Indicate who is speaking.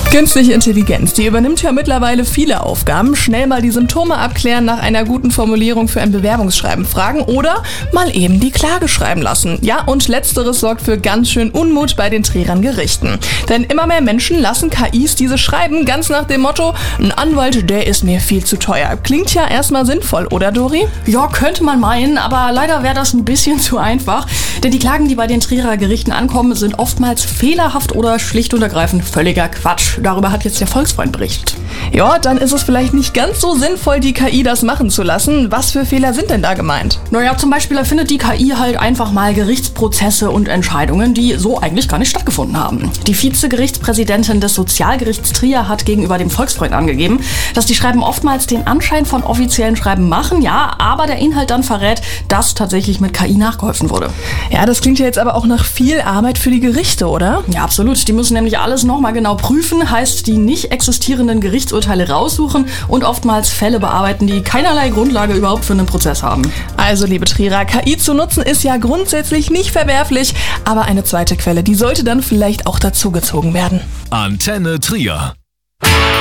Speaker 1: Künstliche Intelligenz, die übernimmt ja mittlerweile viele Aufgaben. Schnell mal die Symptome abklären, nach einer guten Formulierung für ein Bewerbungsschreiben fragen oder mal eben die Klage schreiben lassen. Ja, und letzteres sorgt für ganz schön Unmut bei den Trierern Gerichten. Denn immer mehr Menschen lassen KIs diese schreiben, ganz nach dem Motto, ein Anwalt, der ist mir viel zu teuer. Klingt ja erstmal sinnvoll, oder Dori?
Speaker 2: Ja, könnte man meinen, aber leider wäre das ein bisschen zu einfach. Denn die Klagen, die bei den Trierer Gerichten ankommen, sind oftmals fehlerhaft oder schlicht und ergreifend völliger Quatsch. Darüber hat jetzt der Volksfreund berichtet.
Speaker 1: Ja, dann ist es vielleicht nicht ganz so sinnvoll, die KI das machen zu lassen. Was für Fehler sind denn da gemeint?
Speaker 2: Naja, zum Beispiel erfindet die KI halt einfach mal Gerichtsprozesse und Entscheidungen, die so eigentlich gar nicht stattgefunden haben. Die Vizegerichtspräsidentin des Sozialgerichts Trier hat gegenüber dem Volksfreund angegeben, dass die Schreiben oftmals den Anschein von offiziellen Schreiben machen, ja, aber der Inhalt dann verrät, dass tatsächlich mit KI nachgeholfen wurde.
Speaker 1: Ja, das klingt ja jetzt aber auch nach viel Arbeit für die Gerichte, oder?
Speaker 2: Ja, absolut. Die müssen nämlich alles nochmal genau prüfen, heißt die nicht existierenden Gerichtsurteile raussuchen und oftmals Fälle bearbeiten, die keinerlei Grundlage überhaupt für einen Prozess haben.
Speaker 1: Also, liebe Trierer, KI zu nutzen ist ja grundsätzlich nicht verwerflich, aber eine zweite Quelle, die sollte dann vielleicht auch dazugezogen werden.
Speaker 3: Antenne Trier.